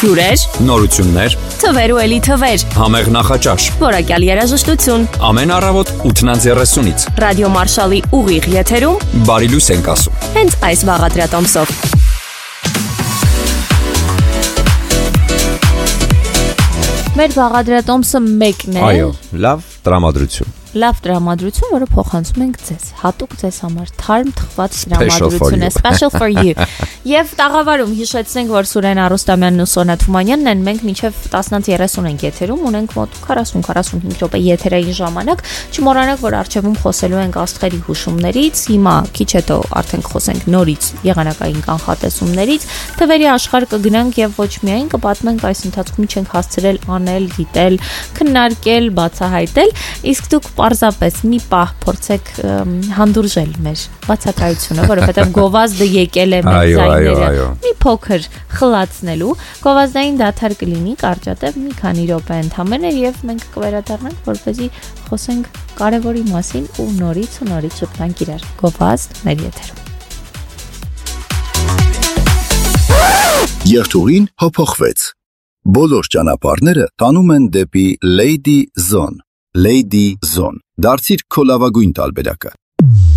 Հյուրեր, նորություններ, թվեր ու էլի թվեր, համեղ նախաճաշ, որակյալ երաժշտություն, ամեն առավոտ 8:30-ից Ռադիո Մարշալի ուղիղ եթերում բարի լույս ենք ասում։ հենց այս բաղադրատոմսով։ Մեր բաղադրատոմսը մեկն է։ Այո, լավ տրամադրություն։ Լավ տրամադրություն, որը փոխանցում ենք ձեզ, հատուկ ձեզ համար, թարմ թխված Special for տրամադրություն է, you. special for you։ Եվ տաղավարում հիշեցնենք, որ Սուրեն Արուստամյանն ու Սոնա Թումանյանն են, մենք մինչև 10:30 ենք եթերում, ունենք մոտ 40-45 րոպե եթերային ժամանակ, չմոռանաք, որ առջևում խոսելու ենք աստղերի հուշումներից, հիմա քիչ հետո արդեն խոսենք նորից եղանակային կանխատեսումներից, թվերի աշխարհ կգնանք եւ ոչ միայն կպատմենք այս ընթացքում չենք հասցրել անել, դիտել, քննարկել, բացահայտել, իսկ դուք պարզապես մի պահ փորձեք հանդուրժել մեր բացակայությունը, որովհետև գովազդը եկել է մեր ձայները մի փոքր խլացնելու, գովազդային դադար կլինի կարճատև մի քանի րոպե ընդամենը եւ մենք կվերադառնանք, որպեսզի խոսենք կարևորի մասին ու նորից շփվենք իրար։ Գովազդ մեր եթերում։ Երթուղին հափոխվեց։ Բոլոր ճանապարհները տանում են դեպի Lady Zone։ Lady Zone։ Դարձիր քո լավագույն տարբերակը։